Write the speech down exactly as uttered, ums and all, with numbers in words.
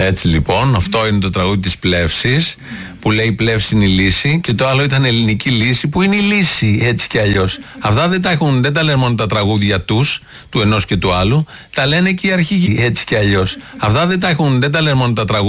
Έτσι λοιπόν, αυτό είναι το τραγούδι της Πλεύσης, που λέει η Πλεύση είναι η λύση, και το άλλο ήταν ελληνική λύση, που είναι η λύση, έτσι κι αλλιώς. Αυτά δεν τα, έχουν, δεν τα λένε μόνο τα τραγούδια τους, του ενός και του άλλου, τα λένε και οι αρχηγοί, έτσι κι αλλιώς. Αυτά δεν τα, έχουν, δεν τα λένε μόνο τα τραγούδια.